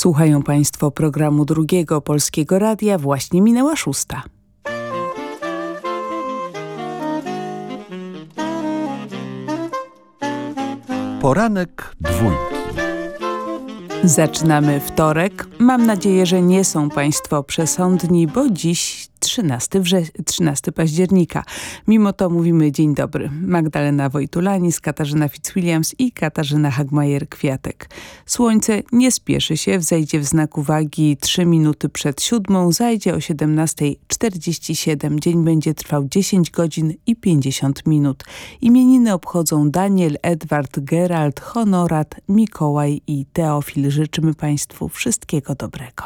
Słuchają Państwo programu Drugiego Polskiego Radia. Właśnie minęła 6. Poranek Dwójki. Zaczynamy wtorek. Mam nadzieję, że nie są Państwo przesądni, bo dziś 13 października. Mimo to mówimy dzień dobry. Magdalena Wojtulanis, Katarzyna Fitzwilliams i Katarzyna Hagmajer-Kwiatek. Słońce nie spieszy się, wzejdzie w znak uwagi 3 minuty przed 7, zajdzie o 17:47. Dzień będzie trwał 10 godzin i 50 minut. Imieniny obchodzą Daniel, Edward, Gerald, Honorat, Mikołaj i Teofil. Życzymy Państwu wszystkiego dobrego.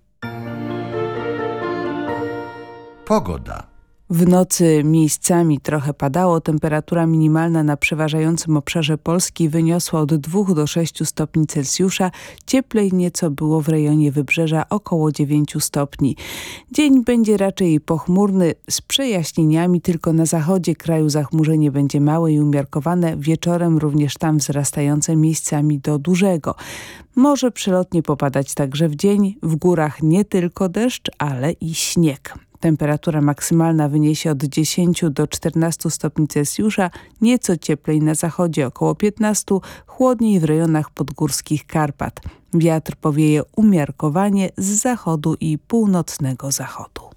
Pogoda. W nocy miejscami trochę padało. Temperatura minimalna na przeważającym obszarze Polski wyniosła od 2 do 6 stopni Celsjusza. Cieplej nieco było w rejonie Wybrzeża, około 9 stopni. Dzień będzie raczej pochmurny z przejaśnieniami. Tylko na zachodzie kraju zachmurzenie będzie małe i umiarkowane. Wieczorem również tam wzrastające miejscami do dużego. Może przelotnie popadać także w dzień. W górach nie tylko deszcz, ale i śnieg. Temperatura maksymalna wyniesie od 10 do 14 stopni Celsjusza, nieco cieplej na zachodzie, około 15, chłodniej w rejonach podgórskich Karpat. Wiatr powieje umiarkowanie z zachodu i północnego zachodu.